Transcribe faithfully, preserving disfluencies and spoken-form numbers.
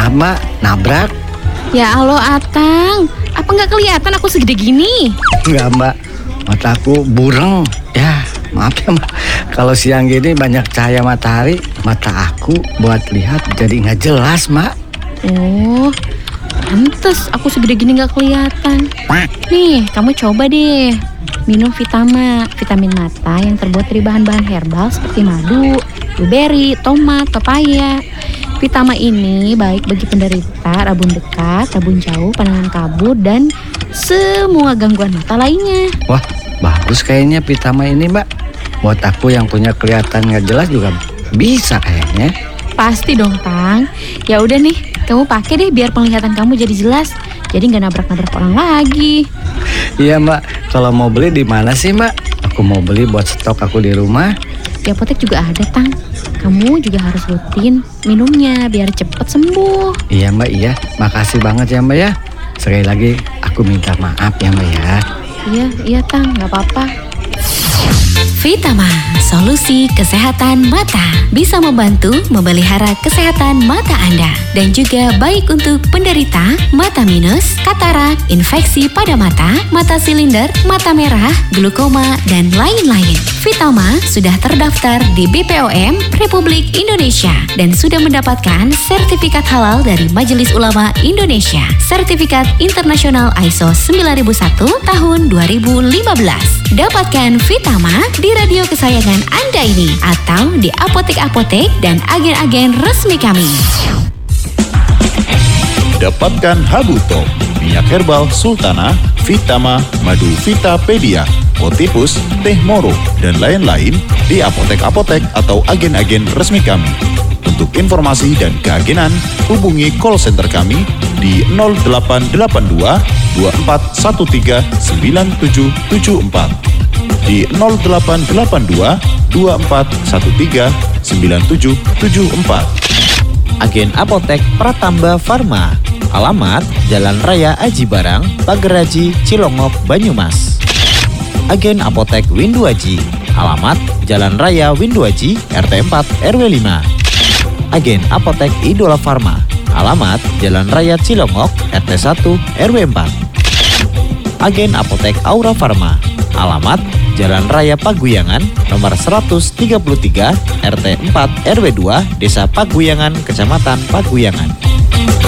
Maaf Mbak, nabrak. Ya Allah Atang, apa nggak kelihatan aku segede gini? Enggak Mbak, mataku bureng. Ya maaf ya Mbak, kalau siang gini banyak cahaya matahari, mata aku buat lihat jadi nggak jelas Mbak. Oh, pantes aku segede gini nggak kelihatan. Nih, kamu coba deh minum Vitama, vitamin mata yang terbuat dari bahan-bahan herbal seperti madu, blueberry, tomat, pepaya. Vitama ini baik bagi penderita rabun dekat, rabun jauh, pandangan kabur, dan semua gangguan mata lainnya. Wah, bagus kayaknya Vitama ini Mbak. Buat aku yang punya kelihatan nggak jelas juga bisa kayaknya. Pasti dong Tang. Ya udah nih, kamu pakai deh biar penglihatan kamu jadi jelas. Jadi nggak nabrak-nabrak orang lagi. Iya Mbak, kalau mau beli di mana sih Mbak? Aku mau beli buat stok aku di rumah. Di apotek juga ada Tang. Kamu juga harus rutin minumnya biar cepet sembuh. Iya Mbak, iya. Makasih banget ya Mbak ya. Sekali lagi aku minta maaf ya Mbak ya. Iya, iya Tang, nggak apa-apa. Vitama, solusi kesehatan mata. Bisa membantu memelihara kesehatan mata Anda. Dan juga baik untuk penderita mata minus, katarak, infeksi pada mata, mata silinder, mata merah, glaukoma, dan lain-lain. Vitama sudah terdaftar di B P O M Republik Indonesia dan sudah mendapatkan sertifikat halal dari Majelis Ulama Indonesia. Sertifikat internasional I S O sembilan ribu satu tahun dua ribu lima belas. Dapatkan Vitama di radio kesayangan Anda ini atau di apotek-apotek dan agen-agen resmi kami. Dapatkan Habuto, minyak herbal Sultana, Vitama, madu Vitapedia, Otipus, teh moro, dan lain-lain di apotek-apotek atau agen-agen resmi kami. Untuk informasi dan keagenan, hubungi call center kami di nol delapan delapan dua dua empat satu tiga sembilan tujuh tujuh empat, di nol delapan delapan dua dua empat satu tiga sembilan tujuh tujuh empat. Agen Apotek Pratamba Farma. Alamat Jalan Raya Aji Barang, Pageraji, Cilongok, Banyumas. Agen Apotek Windu Aji. Alamat Jalan Raya Windu Aji, R T empat R W lima. Agen Apotek Idola Farma. Alamat Jalan Raya Cilongok, R T satu R W empat. Agen Apotek Aura Farma. Alamat Jalan Raya Paguyangan, nomor seratus tiga puluh tiga, R T empat R W dua, Desa Paguyangan, Kecamatan Paguyangan.